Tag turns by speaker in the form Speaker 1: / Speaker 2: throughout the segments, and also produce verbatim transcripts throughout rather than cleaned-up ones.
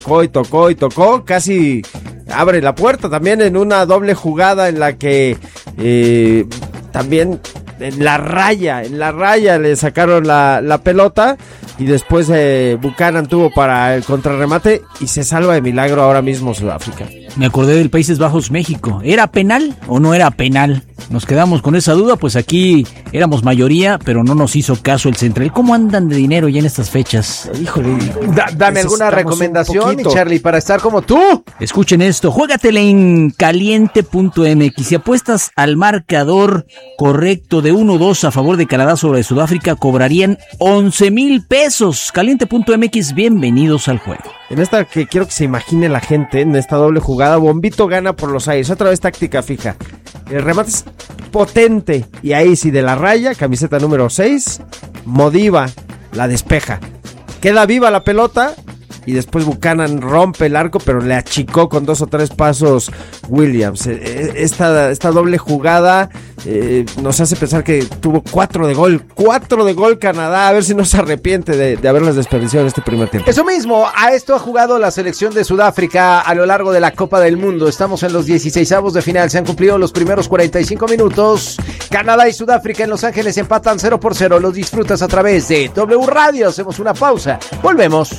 Speaker 1: tocó y tocó y tocó, casi abre la puerta también en una doble jugada en la que eh, también en la raya, en la raya le sacaron la, la pelota y después eh, Buchanan tuvo para el contrarremate y se salva de milagro ahora mismo Sudáfrica.
Speaker 2: Me acordé del Países Bajos, México. ¿Era penal o no era penal? Nos quedamos con esa duda, pues aquí éramos mayoría, pero no nos hizo caso el central. ¿Cómo andan de dinero ya en estas fechas?
Speaker 1: Híjole,
Speaker 3: da, dame alguna recomendación, mi Charlie, para estar como tú.
Speaker 2: Escuchen esto, juégatele en caliente punto m x. Si apuestas al marcador correcto de uno dos a favor de Canadá sobre Sudáfrica, cobrarían once mil pesos. caliente punto m x, bienvenidos al juego.
Speaker 1: En esta que quiero que se imagine la gente, en esta doble jugada, Bombito gana por los aires. Otra vez táctica fija. El remate es potente. Y ahí sí, de la raya, camiseta número seis, Modiva la despeja. Queda viva la pelota y después Buchanan rompe el arco, pero le achicó con dos o tres pasos Williams. Esta, esta doble jugada eh, nos hace pensar que tuvo cuatro de gol. Cuatro de gol Canadá. A ver si no se arrepiente de, de haberlas desperdiciado en este primer tiempo.
Speaker 3: Eso mismo, a esto ha jugado la selección de Sudáfrica a lo largo de la Copa del Mundo. Estamos en los dieciseisavos de final. Se han cumplido los primeros cuarenta y cinco minutos. Canadá y Sudáfrica en Los Ángeles empatan cero por cero. Los disfrutas a través de W Radio. Hacemos una pausa. Volvemos.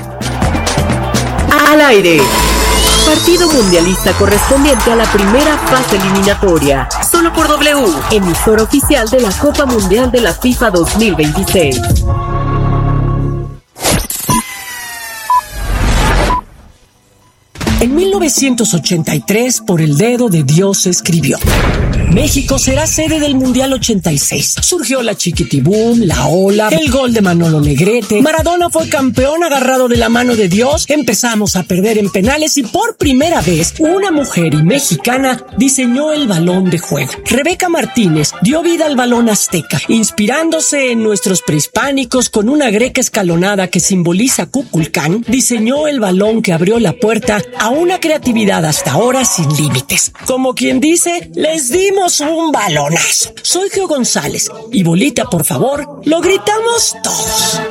Speaker 4: Al aire. Partido mundialista correspondiente a la primera fase eliminatoria. Solo por W, emisora oficial de la Copa Mundial de la FIFA dos mil veintiséis.
Speaker 5: En mil novecientos ochenta y tres, por el dedo de Dios se escribió: México será sede del Mundial ochenta y seis. Surgió la Chiquitibum, la Ola, el gol de Manolo Negrete. Maradona fue campeón agarrado de la mano de Dios. Empezamos a perder en penales y por primera vez una mujer y mexicana diseñó el balón de juego. Rebeca Martínez dio vida al balón azteca, inspirándose en nuestros prehispánicos con una greca escalonada que simboliza Kukulcán. Diseñó el balón que abrió la puerta a una creatividad hasta ahora sin límites. Como quien dice, les dimos un balonazo. Soy Geo González y bolita, por favor, lo gritamos todos.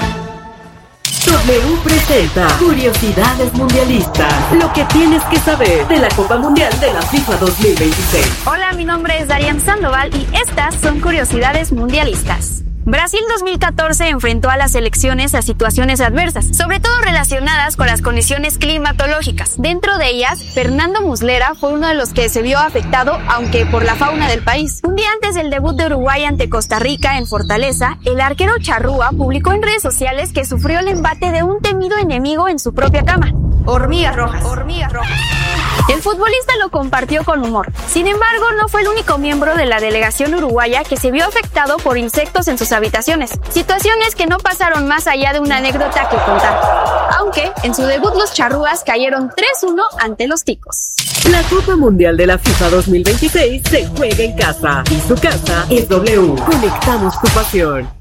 Speaker 4: W presenta Curiosidades Mundialistas. Lo que tienes que saber de la Copa Mundial de la FIFA dos mil veintiséis.
Speaker 6: Hola, mi nombre es Darian Sandoval y estas son Curiosidades Mundialistas. Brasil dos mil catorce enfrentó a las selecciones a situaciones adversas, sobre todo relacionadas con las condiciones climatológicas. Dentro de ellas, Fernando Muslera fue uno de los que se vio afectado, aunque por la fauna del país. Un día antes del debut de Uruguay ante Costa Rica en Fortaleza, el arquero Charrúa publicó en redes sociales que sufrió el embate de un temido enemigo en su propia cama: hormigas rojas. Hormigas rojas. El futbolista lo compartió con humor. Sin embargo, no fue el único miembro de la delegación uruguaya que se vio afectado por insectos en sus habitaciones. Situaciones que no pasaron más allá de una anécdota que contar. Aunque, en su debut los charrúas cayeron tres uno ante los ticos.
Speaker 4: La Copa Mundial de la FIFA dos mil veintiséis se juega en casa. Y su casa es W. Conectamos tu pasión.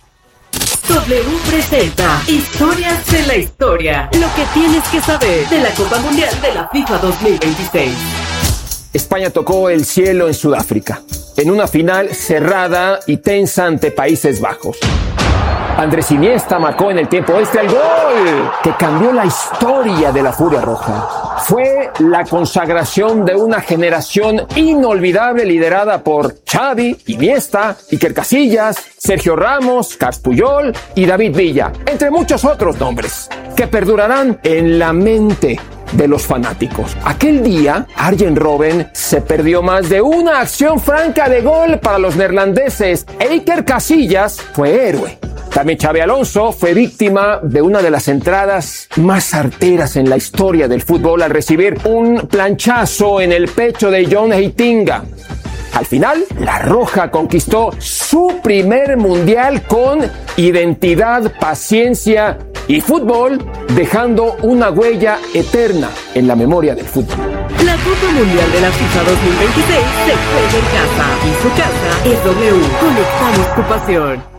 Speaker 4: W presenta Historias de la Historia. Lo que tienes que saber de la Copa Mundial de la FIFA dos mil veintiséis.
Speaker 7: España tocó el cielo en Sudáfrica, en una final cerrada y tensa ante Países Bajos. Andrés Iniesta marcó en el tiempo extra el gol que cambió la historia de la Furia Roja. Fue la consagración de una generación inolvidable liderada por Xavi, Iniesta, Iker Casillas, Sergio Ramos, Carles Puyol y David Villa, entre muchos otros nombres, que perdurarán en la mente de los fanáticos. Aquel día, Arjen Robben se perdió más de una acción franca de gol para los neerlandeses e Iker Casillas fue héroe. También Xabi Alonso fue víctima de una de las entradas más certeras en la historia del fútbol al recibir un planchazo en el pecho de John Heitinga. Al final, la Roja conquistó su primer mundial con identidad, paciencia y fútbol, dejando una huella eterna en la memoria del fútbol.
Speaker 4: La Copa Mundial de la FIFA dos mil veintiséis se juega en casa y su casa es W. Conectamos tu pasión.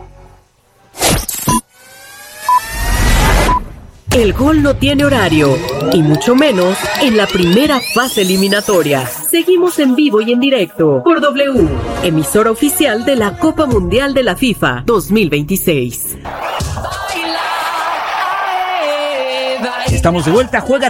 Speaker 4: El gol no tiene horario, y mucho menos en la primera fase eliminatoria. Seguimos en vivo y en directo por W, emisora oficial de la Copa Mundial de la FIFA dos mil veintiséis.
Speaker 2: Estamos de vuelta, juega